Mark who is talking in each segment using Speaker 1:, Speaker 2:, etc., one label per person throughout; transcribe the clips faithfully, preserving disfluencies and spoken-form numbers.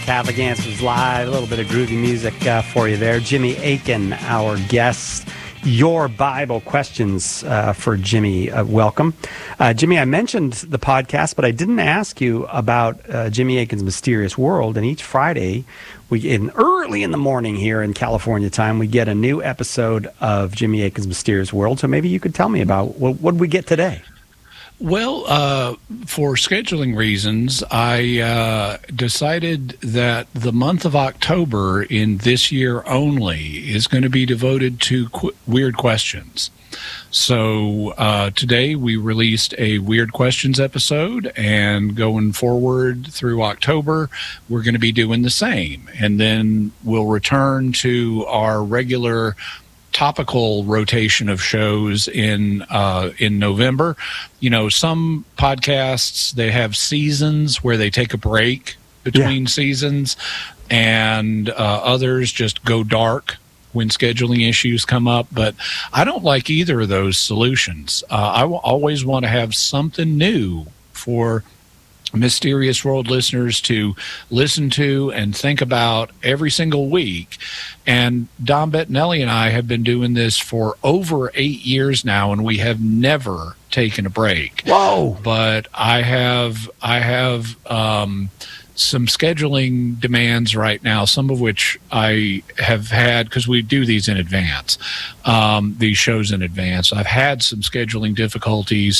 Speaker 1: Catholic Answers Live. A little bit of groovy music uh, for you there. Jimmy Akin, our guest. Your Bible questions uh, for Jimmy. Uh, welcome. Uh, Jimmy, I mentioned the podcast, but I didn't ask you about uh, Jimmy Akin's Mysterious World. And each Friday, we in early in the morning here in California time, we get a new episode of Jimmy Akin's Mysterious World. So maybe you could tell me about what what did we get today?
Speaker 2: Well, uh, for scheduling reasons, I uh, decided that the month of October in this year only is going to be devoted to qu- weird questions. So uh, today we released a Weird Questions episode, and going forward through October, we're going to be doing the same. And then we'll return to our regular topical rotation of shows in uh, in November. You know, some podcasts, they have seasons where they take a break between yeah. seasons, and uh, others just go dark when scheduling issues come up. But I don't like either of those solutions. Uh, I w- always want to have something new for Mysterious World listeners to listen to and think about every single week. And Don Bettinelli and I have been doing this for over eight years now, and we have never taken a break.
Speaker 1: Whoa!
Speaker 2: But I have, I have um, some scheduling demands right now, some of which I have had because we do these in advance, um, these shows in advance. I've had some scheduling difficulties,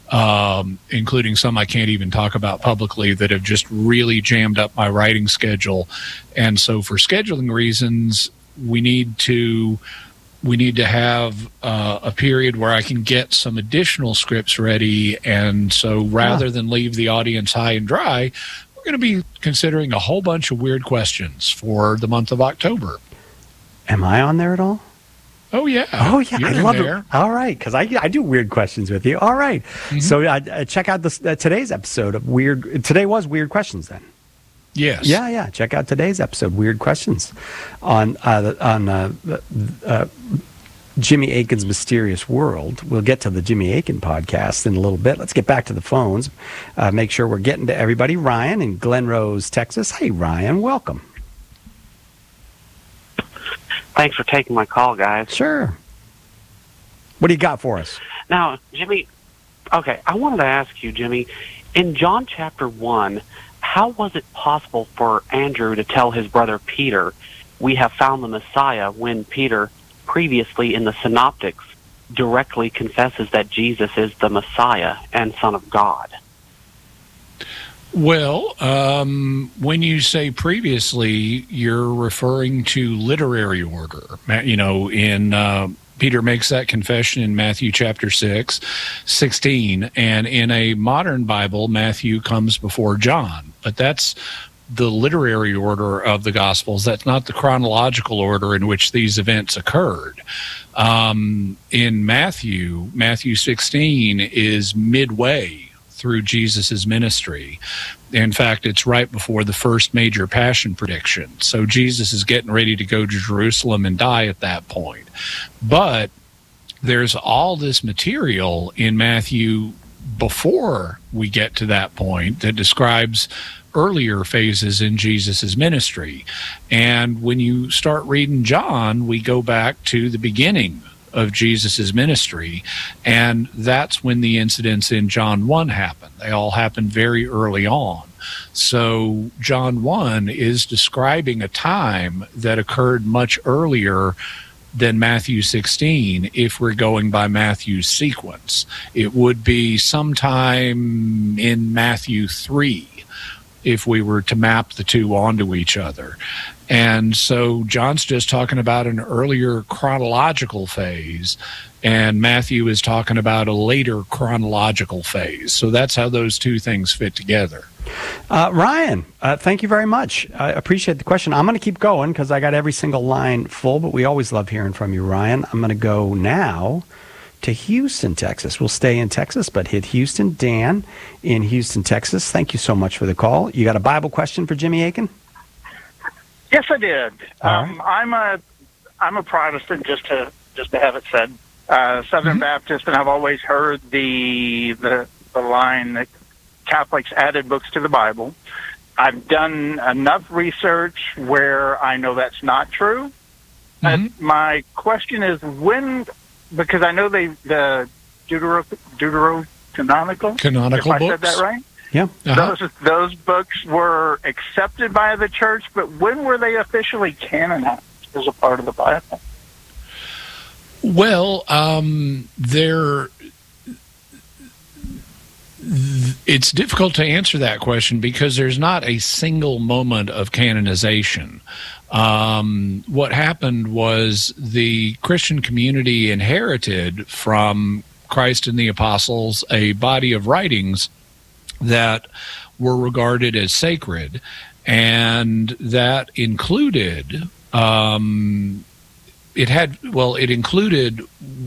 Speaker 2: Um, including some I can't even talk about publicly, that have just really jammed up my writing schedule. And so for scheduling reasons, we need to we need to have uh, a period where I can get some additional scripts ready. And so rather yeah. than leave the audience high and dry, we're going to be considering a whole bunch of weird questions for the month of October.
Speaker 1: Am I on there at all?
Speaker 2: Oh, yeah.
Speaker 1: Oh, yeah.
Speaker 2: You're
Speaker 1: I love
Speaker 2: there.
Speaker 1: it. All right. Because I, I do weird questions with you. All right. Mm-hmm. So uh, uh, check out this, uh, today's episode of Weird. Today was Weird Questions then.
Speaker 2: Yes.
Speaker 1: Yeah, yeah. Check out today's episode, Weird Questions, on uh, on uh, uh, Jimmy Akin's Mysterious World. We'll get to the Jimmy Akin podcast in a little bit. Let's get back to the phones. Uh, make sure we're getting to everybody. Ryan in Glen Rose, Texas. Hey, Ryan. Welcome.
Speaker 3: Thanks for taking my call, guys.
Speaker 1: Sure. What do you got for us?
Speaker 3: Now, Jimmy, okay, I wanted to ask you, Jimmy, in John chapter one, how was it possible for Andrew to tell his brother Peter, we have found the Messiah, when Peter, previously in the Synoptics, directly confesses that Jesus is the Messiah and Son of God?
Speaker 2: Well, um, when you say previously, you're referring to literary order. You know, in uh, Peter makes that confession in Matthew chapter six, sixteen, and in a modern Bible, Matthew comes before John. But that's the literary order of the Gospels. That's not the chronological order in which these events occurred. Um, in Matthew, Matthew sixteen is midway through Jesus's ministry. In fact, it's right before the first major passion prediction. So Jesus is getting ready to go to Jerusalem and die at that point. But there's all this material in Matthew before we get to that point that describes earlier phases in Jesus's ministry. And when you start reading John, we go back to the beginning of Jesus's ministry, and that's when the incidents in John one happen. They all happen very early on. So John one is describing a time that occurred much earlier than Matthew sixteen, if we're going by Matthew's sequence. It would be sometime in Matthew three, if we were to map the two onto each other. And so John's just talking about an earlier chronological phase, and Matthew is talking about a later chronological phase. So that's how those two things fit together.
Speaker 1: Uh, Ryan, uh, thank you very much. I appreciate the question. I'm going to keep going because I got every single line full, but we always love hearing from you, Ryan. I'm going to go now to Houston, Texas. We'll stay in Texas, but hit Houston. Dan in Houston, Texas. Thank you so much for the call. You got a Bible question for Jimmy Akin?
Speaker 4: Yes, I did.
Speaker 1: All
Speaker 4: Um,
Speaker 1: right.
Speaker 4: I'm a I'm a Protestant, just to just to have it said, uh, Southern
Speaker 1: Mm-hmm.
Speaker 4: Baptist, and I've always heard the the the line that Catholics added books to the Bible. I've done enough research where I know that's not true.
Speaker 2: Mm-hmm.
Speaker 4: Uh, my question is when, because I know they the Deutero, Deuterocanonical,
Speaker 2: Canonical
Speaker 4: if I
Speaker 2: books?
Speaker 4: said that right?
Speaker 1: Yeah.
Speaker 2: Uh-huh.
Speaker 4: Those those books were accepted by the church, but when were they officially canonized as a part of the Bible?
Speaker 2: Well, um, they're. It's difficult to answer that question because there's not a single moment of canonization. Um, what happened was the Christian community inherited from Christ and the apostles a body of writings that were regarded as sacred, and that included, um, it had, well, it included,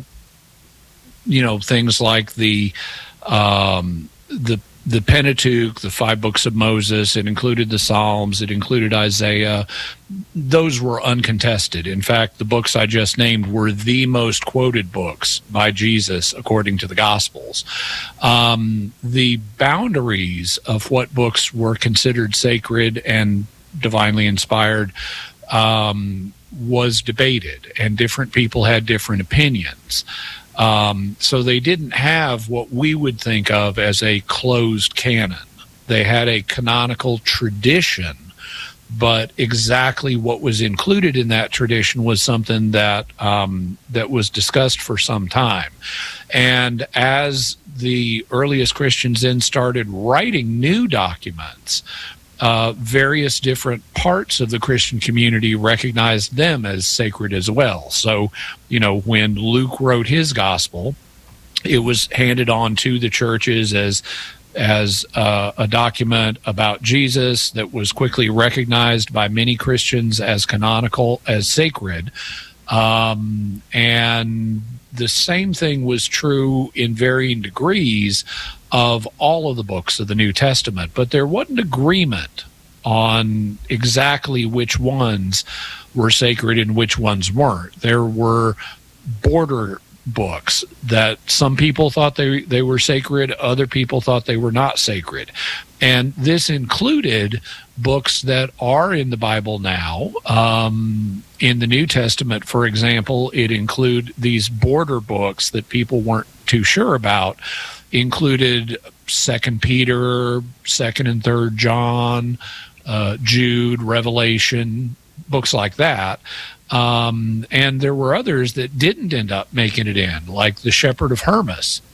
Speaker 2: you know, things like the, um, the the Pentateuch, the five books of Moses. It included the Psalms. It included Isaiah. Those were uncontested. In fact, the books I just named were the most quoted books by Jesus according to the Gospels. Um, the boundaries of what books were considered sacred and divinely inspired um, was debated, and different people had different opinions. Um, so they didn't have what we would think of as a closed canon. They had a canonical tradition, but exactly what was included in that tradition was something that um, that was discussed for some time. And as the earliest Christians then started writing new documents, Uh, various different parts of the Christian community recognized them as sacred as well. So, you know, when Luke wrote his gospel, it was handed on to the churches as as uh, a document about Jesus that was quickly recognized by many Christians as canonical, as sacred. Um, and the same thing was true in varying degrees of all of the books of the New Testament, but there wasn't agreement on exactly which ones were sacred and which ones weren't. There were border books that some people thought they they were sacred, other people thought they were not sacred. And this included books that are in the Bible now. Um, in the New Testament, for example, it included these border books that people weren't too sure about, included Second Peter, Second and Third John, uh, Jude, Revelation, books like that. Um, and there were others that didn't end up making it in, like the Shepherd of Hermas.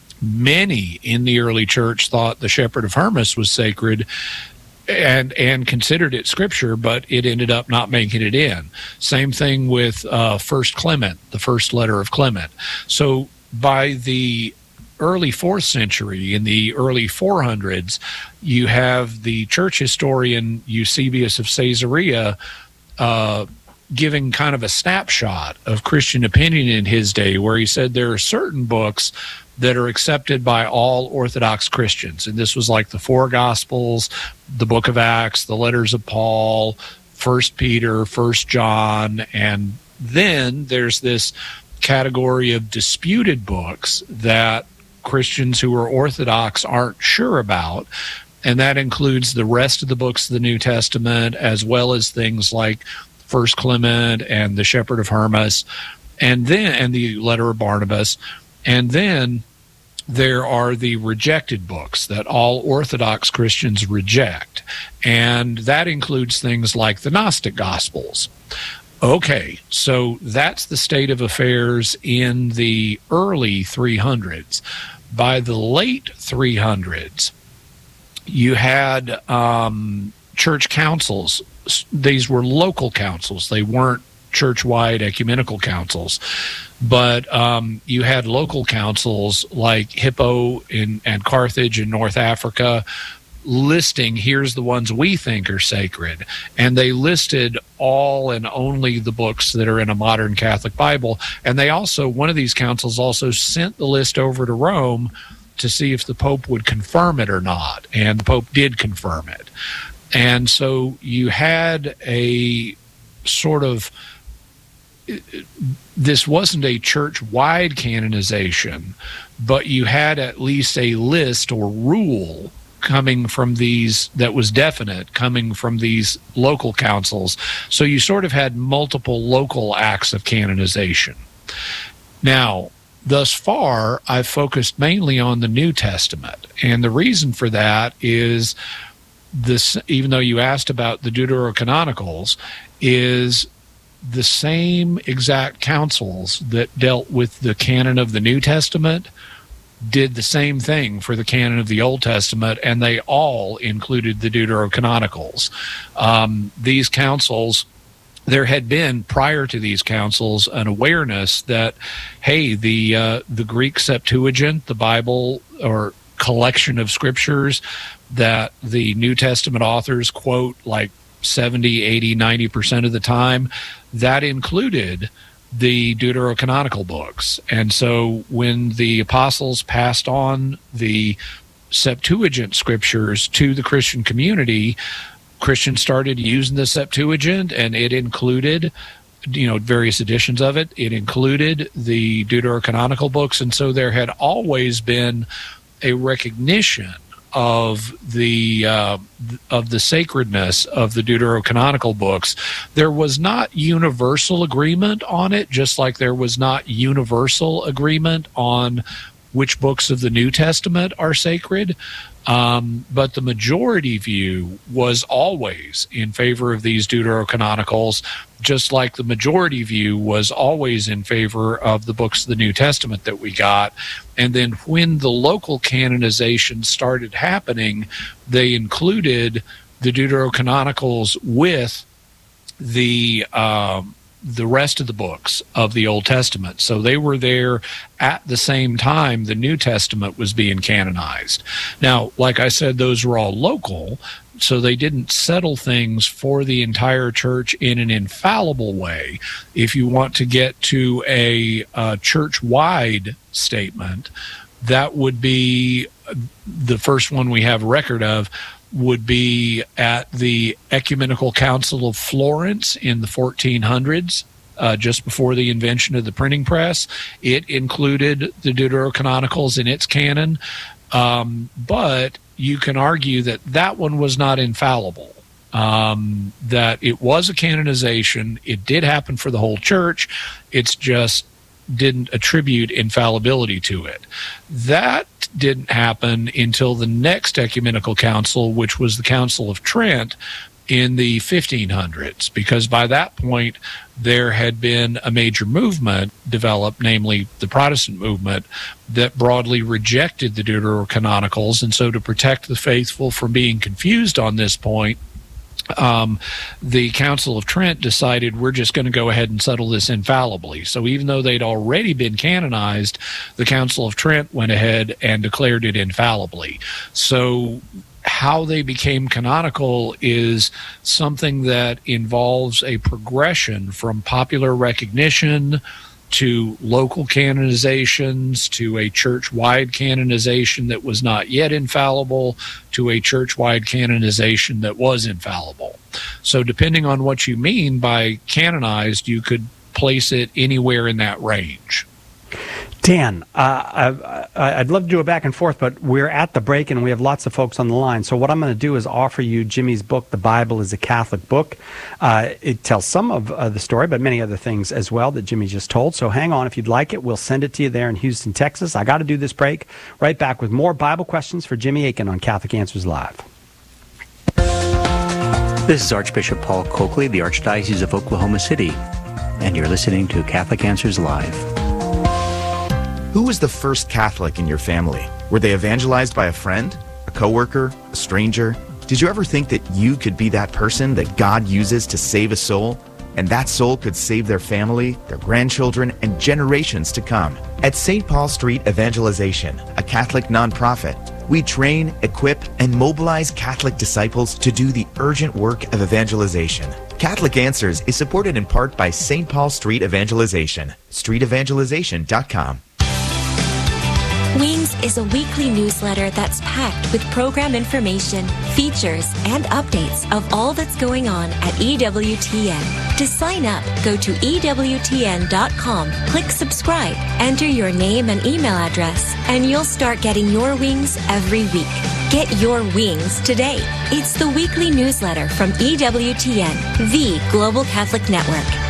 Speaker 2: Many in the early church thought the Shepherd of Hermas was sacred and and considered it scripture, but it ended up not making it in. Same thing with uh, First Clement, the first letter of Clement. So by the early fourth century, in the early four hundreds, you have the church historian Eusebius of Caesarea uh, giving kind of a snapshot of Christian opinion in his day, where he said there are certain books that are accepted by all Orthodox Christians. And this was like the four Gospels, the book of Acts, the letters of Paul, First Peter, First John, and then there's this category of disputed books that Christians who are Orthodox aren't sure about, and that includes the rest of the books of the New Testament, as well as things like First Clement and the Shepherd of Hermas, and then and the letter of Barnabas. And then there are the rejected books that all Orthodox Christians reject, and that includes things like the Gnostic Gospels. Okay, so that's the state of affairs in the early three hundreds. By the late three hundreds, you had um, church councils. These were local councils. They weren't church-wide ecumenical councils, but um, you had local councils like Hippo in, and Carthage in North Africa, listing, here's the ones we think are sacred. And they listed all and only the books that are in a modern Catholic Bible. And they also, one of these councils also sent the list over to Rome to see if the Pope would confirm it or not. And the Pope did confirm it. And so you had a sort of, this wasn't a church-wide canonization, but you had at least a list or rule coming from these, that was definite, coming from these local councils. So you sort of had multiple local acts of canonization. Now, thus far, I've focused mainly on the New Testament. And the reason for that is this, even though you asked about the Deuterocanonicals, is the same exact councils that dealt with the canon of the New Testament did the same thing for the canon of the Old Testament, and they all included the Deuterocanonicals. Um, these councils, there had been, prior to these councils, an awareness that, hey, the uh, the Greek Septuagint, the Bible, or collection of scriptures that the New Testament authors quote like seventy, eighty, ninety percent of the time, that included the Deuterocanonical books. And so when the apostles passed on the Septuagint scriptures to the Christian community, Christians started using the Septuagint, and it included, you know, various editions of it. It included the Deuterocanonical books. And so there had always been a recognition of the uh, of the sacredness of the Deuterocanonical books. There was not universal agreement on it, just like there was not universal agreement on which books of the New Testament are sacred. Um, but the majority view was always in favor of these Deuterocanonicals, just like the majority view was always in favor of the books of the New Testament that we got. And then when the local canonization started happening, they included the Deuterocanonicals with the um, the rest of the books of the Old Testament. So they were there at the same time the New Testament was being canonized. Now, like I said, those were all local, so they didn't settle things for the entire church in an infallible way. If you want to get to a, a church-wide statement, that would be the first one we have record of, would be at the Ecumenical Council of Florence in the fourteen hundreds, uh, just before the invention of the printing press. It included the Deuterocanonicals in its canon, um, but you can argue that that one was not infallible, um, that it was a canonization. It did happen for the whole church. It's just didn't attribute infallibility to it. That didn't happen until the next ecumenical council, which was the Council of Trent in the fifteen hundreds, because by that point there had been a major movement developed, namely the Protestant movement, that broadly rejected the Deuterocanonicals. And so to protect the faithful from being confused on this point, Um, the Council of Trent decided we're just going to go ahead and settle this infallibly. So even though they'd already been canonized, the Council of Trent went ahead and declared it infallibly. So how they became canonical is something that involves a progression from popular recognition to local canonizations, to a church-wide canonization that was not yet infallible, to a church-wide canonization that was infallible. So depending on what you mean by canonized, you could place it anywhere in that range.
Speaker 1: Dan, uh, I, I'd love to do a back and forth, but we're at the break and we have lots of folks on the line. So what I'm going to do is offer you Jimmy's book, The Bible is a Catholic Book. Uh, it tells some of uh, the story, but many other things as well that Jimmy just told. So hang on. If you'd like it, we'll send it to you there in Houston, Texas. I got to do this break. Right back with more Bible questions for Jimmy Akin on Catholic Answers Live.
Speaker 5: This is Archbishop Paul Coakley, the Archdiocese of Oklahoma City, and you're listening to Catholic Answers Live.
Speaker 6: Who was the first Catholic in your family? Were they evangelized by a friend, a coworker, a stranger? Did you ever think that you could be that person that God uses to save a soul? And that soul could save their family, their grandchildren, and generations to come. At Saint Paul Street Evangelization, a Catholic nonprofit, we train, equip, and mobilize Catholic disciples to do the urgent work of evangelization. Catholic Answers is supported in part by Saint Paul Street Evangelization, street evangelization dot com.
Speaker 7: Wings is a weekly newsletter that's packed with program information, features, and updates of all that's going on at E W T N. To sign up, go to E W T N dot com, click subscribe, enter your name and email address, and you'll start getting your wings every week. Get your wings today. It's the weekly newsletter from E W T N, the Global Catholic Network.